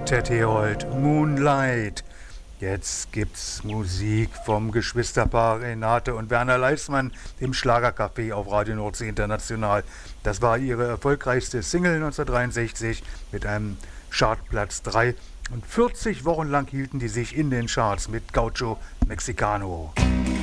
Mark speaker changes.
Speaker 1: Ted Herold, Moonlight. Jetzt gibt's Musik vom Geschwisterpaar Renate und Werner Leismann im Schlagercafé auf Radio Nordsee International. Das war ihre erfolgreichste Single 1963 mit einem Chartplatz 3. Und 40 Wochen lang hielten die sich in den Charts mit Gaucho Mexicano.